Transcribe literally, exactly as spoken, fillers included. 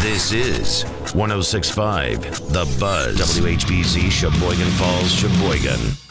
This is one oh six point five The Buzz. W H B Z, Sheboygan Falls, Sheboygan.